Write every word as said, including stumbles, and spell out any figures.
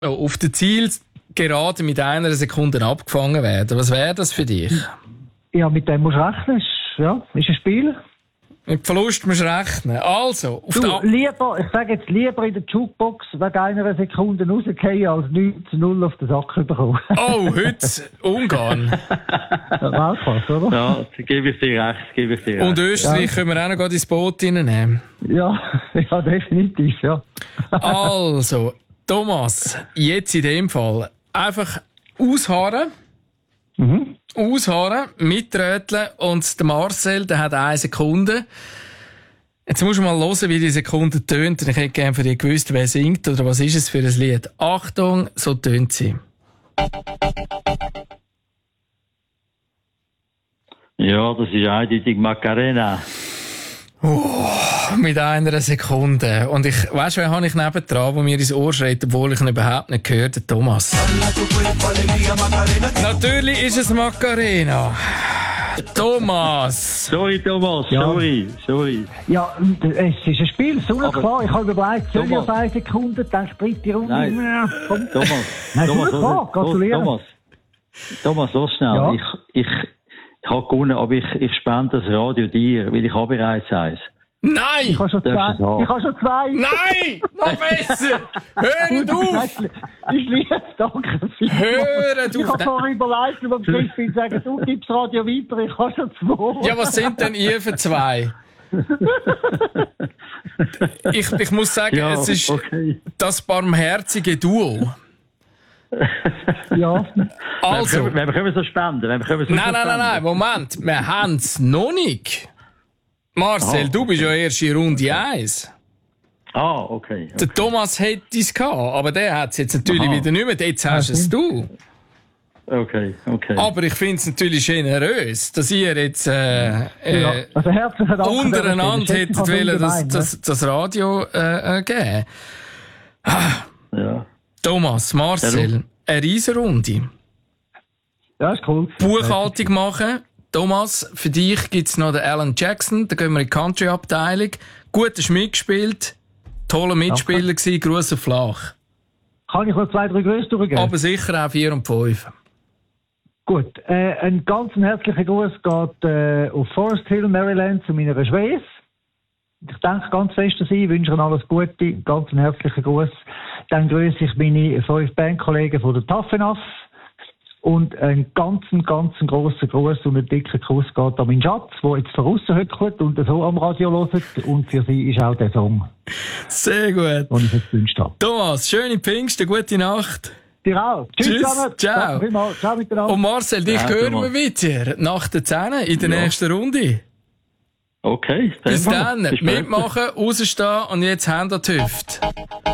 auf der Zielgerade mit einer Sekunde abgefangen werden. Was wäre das für dich? Ja, mit dem musst du rechnen. Ist, ja, ist ein Spiel. Mit Verlust musst du rechnen. Also, auf Du, der lieber, ich sage jetzt lieber in der Jukebox wegen einer Sekunde rausgehen, als neun zu null auf den Sack bekommen. Oh, heute Ungarn. Weltklasse, oder? Ja, da gebe ich dir recht, gebe ich dir recht. Und Österreich Ja. können wir auch noch gerade ins Boot reinnehmen. Ja, ja, definitiv, ja. Also, Thomas, jetzt in dem Fall einfach ausharren. Mhm. Ausharren, mittröteln und der Marcel, der hat eine Sekunde. Jetzt musst du mal hören, wie die Sekunde tönt. Ich hätte gerne von dir gewusst, wer singt oder was ist es für ein Lied. Achtung, so tönt sie. Ja, das ist eindeutig Macarena. Mit einer Sekunde. Und ich, weißt du, wer habe ich nebendran, der mir ins Ohr schreit, obwohl ich ihn überhaupt nicht gehört, der Thomas. Natürlich ist es Macarena. Thomas. Sorry, Thomas, Ja. sorry, sorry. Ja, es ist ein Spiel, sonnenklar. Ich habe überlegt, soll ich Thomas. auf eine Sekunde, denke dritte Runde. Nein. Ja, komm. Thomas, Nein, Thomas, sonnenklar, los, los, gratulieren. Thomas, Thomas, los schnell. Ja. Ich, ich, ich habe gewonnen, aber ich, ich spende das Radio dir, weil ich habe bereits eins. Ich Nein! habe schon Darfst du es zwei. haben? Ich habe schon zwei. Nein! Noch besser! Hör nicht auf! Ich liebe danke vielmals. Hör Ich auf! habe vorhin überlegt, über den Griff und sagen, du gibst Radio weiter, ich habe schon zwei. Ja, was sind denn ihr für zwei? Ich, ich muss sagen, Ja, es ist okay. das barmherzige Duo. Ja. Also, Wenn wir können wir so spenden, wenn wir können wir so nein, nein, nein, spenden. nein, Moment, wir haben es noch nicht. Marcel, Ah, du bist ja erst in Runde eins. Ah, okay. okay. Der Thomas hätte es gehabt, aber der hat es jetzt natürlich Aha. wieder nicht mehr. Jetzt hast Ja, es du. Okay, okay. Aber ich finde es natürlich generös, dass ihr jetzt äh, äh, Ja. Also herzlichen Dank. untereinander hättet Das ist wollen, das, ungemein, das, das Radio äh, äh, geben. Ja. Thomas, Marcel, eine Riesenrunde. ne? Ja, ist cool. Buchhaltung machen. Thomas, für dich gibt's noch den Alan Jackson, da gehen wir in die Country-Abteilung. Gut hast du mitgespielt, toller Mitspieler gewesen, Gruß auf Flach. Kann ich noch zwei, drei Grüße durchgeben? Aber sicher auch vier und fünf. Gut, äh, ein ganz herzlicher Gruß geht äh, auf Forest Hill, Maryland, zu meiner Schwester. Ich denke ganz fest an sie, wünsche ihnen alles Gute, ganz einen herzlichen Gruß. Dann grüße ich meine fünf Bandkollegen von der Tough Enough. Und einen ganz, ganz grossen Gruß und einen dicken Kuss geht an meinen Schatz, der jetzt draussen hückelt und so am Radio hört. Und für sie ist auch der Song, Sehr gut. den ich jetzt gewünscht habe. Thomas, schöne Pfingsten, gute Nacht. Dir auch. Tschüss, Tschüss, zusammen. ciao. Danke vielmals. Ciao miteinander. Und Marcel, dich Ja, hören Thomas. wir wieder nach der zehn in der Ja. nächsten Runde. Okay, Bis dann. dann, Bis später. mitmachen, rausstehen und jetzt Hände an die Hüfte.